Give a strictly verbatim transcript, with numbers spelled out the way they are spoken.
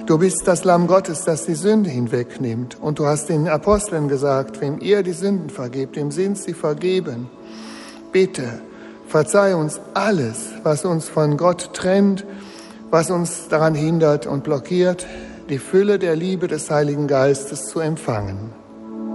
Du bist das Lamm Gottes, das die Sünde hinwegnimmt. Und du hast den Aposteln gesagt, wem ihr die Sünden vergebt, dem sind sie vergeben. Bitte, verzeih uns alles, was uns von Gott trennt, was uns daran hindert und blockiert, die Fülle der Liebe des Heiligen Geistes zu empfangen.